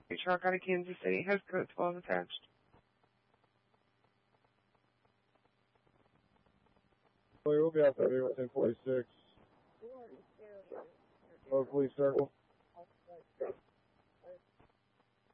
truck out of Kansas City has code 12 attached. We'll be out there with 1046. Hopefully circle.